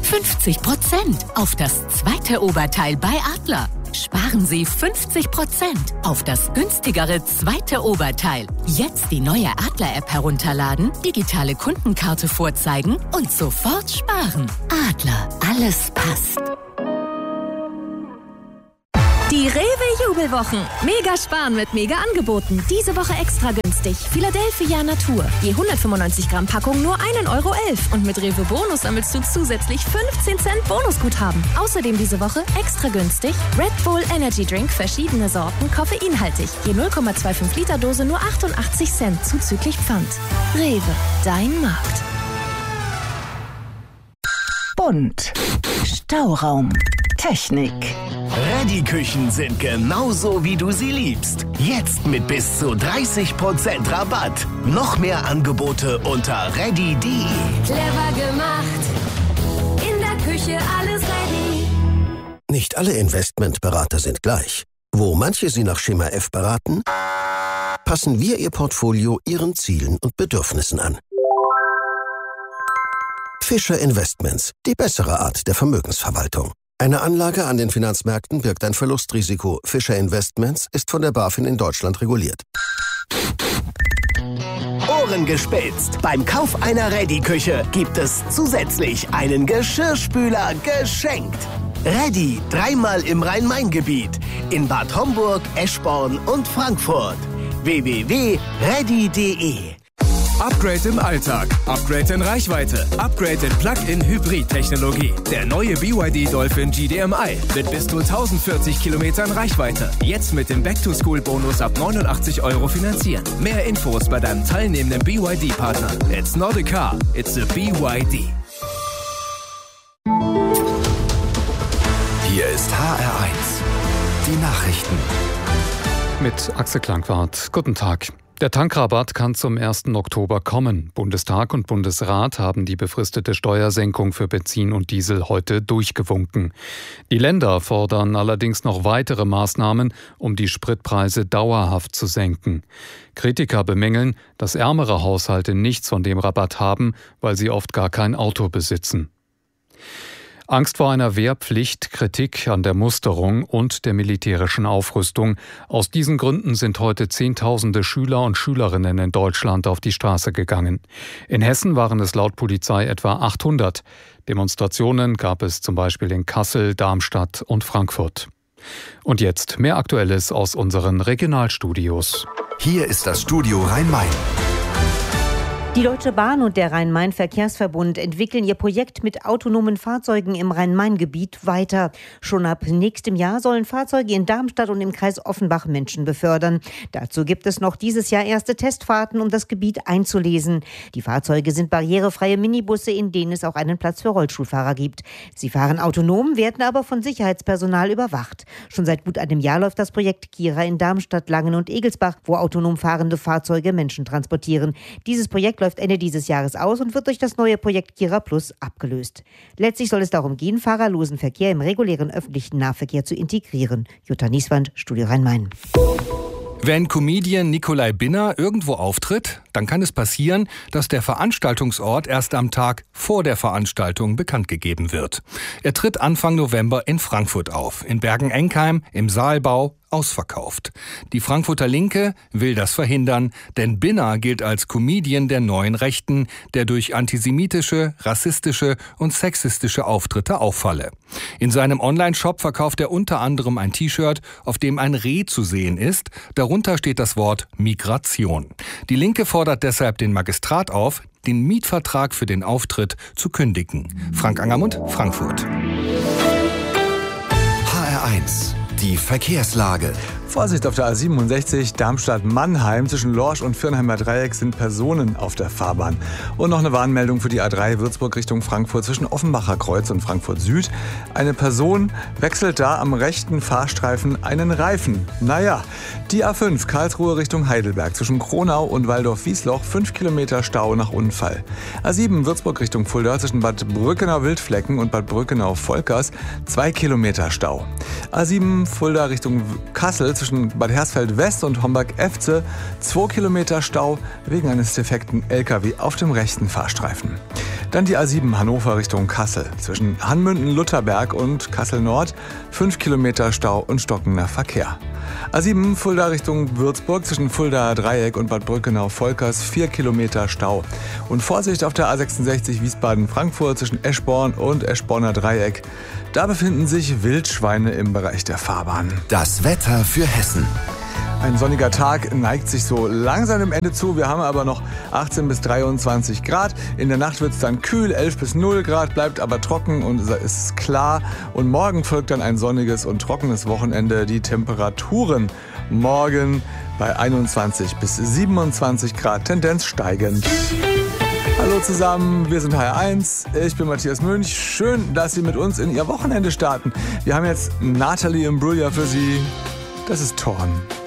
50% auf das zweite Oberteil bei Adler. Sparen Sie 50% auf das günstigere zweite Oberteil. Jetzt die neue Adler-App herunterladen, digitale Kundenkarte vorzeigen und sofort sparen. Adler, alles passt. Die Rewe-Jubelwochen. Mega sparen mit Mega-Angeboten. Diese Woche extra günstig. Philadelphia Natur. Je 195 Gramm Packung nur 1,11 € Und mit Rewe Bonus sammelst du zusätzlich 15 Cent Bonusguthaben. Außerdem diese Woche extra günstig Red Bull Energy Drink, verschiedene Sorten, koffeinhaltig. Je 0,25 Liter Dose nur 88 Cent zuzüglich Pfand. Rewe, dein Markt. Bunt. Stauraum. Technik. Reddy-Küchen sind genauso, wie du sie liebst. Jetzt mit bis zu 30% Rabatt. Noch mehr Angebote unter reddy.de. Clever gemacht. In der Küche alles ready. Nicht alle Investmentberater sind gleich. Wo manche Sie nach Schema F beraten, passen wir Ihr Portfolio Ihren Zielen und Bedürfnissen an. Fischer Investments, die bessere Art der Vermögensverwaltung. Eine Anlage an den Finanzmärkten birgt ein Verlustrisiko. Fischer Investments ist von der BaFin in Deutschland reguliert. Ohren gespitzt. Beim Kauf einer Reddy-Küche gibt es zusätzlich einen Geschirrspüler geschenkt. Reddy, 3-mal im Rhein-Main-Gebiet. In Bad Homburg, Eschborn und Frankfurt. www.reddy.de. Upgrade im Alltag, Upgrade in Reichweite, Upgrade in Plug-in-Hybrid-Technologie. Der neue BYD Dolphin GDMI mit bis zu 1040 Kilometern Reichweite. Jetzt mit dem Back-to-School-Bonus ab 89 € finanzieren. Mehr Infos bei deinem teilnehmenden BYD-Partner. It's not a car, it's a BYD. Hier ist HR1, die Nachrichten. Mit Axel Klangwart. Guten Tag. Der Tankrabatt kann zum 1. Oktober kommen. Bundestag und Bundesrat haben die befristete Steuersenkung für Benzin und Diesel heute durchgewunken. Die Länder fordern allerdings noch weitere Maßnahmen, um die Spritpreise dauerhaft zu senken. Kritiker bemängeln, dass ärmere Haushalte nichts von dem Rabatt haben, weil sie oft gar kein Auto besitzen. Angst vor einer Wehrpflicht, Kritik an der Musterung und der militärischen Aufrüstung. Aus diesen Gründen sind heute Zehntausende Schüler und Schülerinnen in Deutschland auf die Straße gegangen. In Hessen waren es laut Polizei etwa 800. Demonstrationen gab es zum Beispiel in Kassel, Darmstadt und Frankfurt. Und jetzt mehr Aktuelles aus unseren Regionalstudios. Hier ist das Studio Rhein-Main. Die Deutsche Bahn und der Rhein-Main-Verkehrsverbund entwickeln ihr Projekt mit autonomen Fahrzeugen im Rhein-Main-Gebiet weiter. Schon ab nächstem Jahr sollen Fahrzeuge in Darmstadt und im Kreis Offenbach Menschen befördern. Dazu gibt es noch dieses Jahr erste Testfahrten, um das Gebiet einzulesen. Die Fahrzeuge sind barrierefreie Minibusse, in denen es auch einen Platz für Rollstuhlfahrer gibt. Sie fahren autonom, werden aber von Sicherheitspersonal überwacht. Schon seit gut einem Jahr läuft das Projekt Kira in Darmstadt, Langen und Egelsbach, wo autonom fahrende Fahrzeuge Menschen transportieren. Dieses Projekt läuft Ende dieses Jahres aus und wird durch das neue Projekt Kira Plus abgelöst. Letztlich soll es darum gehen, fahrerlosen Verkehr im regulären öffentlichen Nahverkehr zu integrieren. Jutta Nieswand, Studio Rhein-Main. Wenn Comedian Nikolai Binner irgendwo auftritt, dann kann es passieren, dass der Veranstaltungsort erst am Tag vor der Veranstaltung bekannt gegeben wird. Er tritt Anfang November in Frankfurt auf, in Bergen-Enkheim, im Saalbau, ausverkauft. Die Frankfurter Linke will das verhindern, denn Binner gilt als Comedian der neuen Rechten, der durch antisemitische, rassistische und sexistische Auftritte auffalle. In seinem Online-Shop verkauft er unter anderem ein T-Shirt, auf dem ein Reh zu sehen ist. Darunter steht das Wort Migration. Die Linke fordert deshalb den Magistrat auf, den Mietvertrag für den Auftritt zu kündigen. Frank Angermund, Frankfurt. HR1, die Verkehrslage. Vorsicht auf der A67 Darmstadt-Mannheim. Zwischen Lorsch und Viernheimer Dreieck sind Personen auf der Fahrbahn. Und noch eine Warnmeldung für die A3 Würzburg Richtung Frankfurt zwischen Offenbacher Kreuz und Frankfurt Süd. Eine Person wechselt da am rechten Fahrstreifen einen Reifen. Naja, die A5 Karlsruhe Richtung Heidelberg zwischen Kronau und Waldorf-Wiesloch 5 Kilometer Stau nach Unfall. A7 Würzburg Richtung Fulda zwischen Bad Brückenau-Wildflecken und Bad Brückenau-Volkers 2 Kilometer Stau. A7 Fulda Richtung Kassel zwischen Bad Hersfeld West und Homberg-Efze 2 Kilometer Stau wegen eines defekten LKW auf dem rechten Fahrstreifen. Dann die A7 Hannover Richtung Kassel. Zwischen Hanmünden-Lutherberg und Kassel-Nord 5 Kilometer Stau und stockender Verkehr. A7 Fulda Richtung Würzburg zwischen Fuldaer Dreieck und Bad Brückenau-Volkers 4 Kilometer Stau. Und Vorsicht auf der A66 Wiesbaden-Frankfurt zwischen Eschborn und Eschborner Dreieck. Da befinden sich Wildschweine im Bereich der Fahrbahn. Das Wetter für Hessen. Ein sonniger Tag neigt sich so langsam dem Ende zu. Wir haben aber noch 18 bis 23 Grad. In der Nacht wird es dann kühl, 11 bis 0 Grad, bleibt aber trocken und es ist klar. Und morgen folgt dann ein sonniges und trockenes Wochenende. Die Temperaturen morgen bei 21 bis 27 Grad, Tendenz steigend. Hallo zusammen, wir sind HR1, ich bin Matthias Münch. Schön, dass Sie mit uns in Ihr Wochenende starten. Wir haben jetzt Natalie Imbruglia für Sie. Das ist Torn.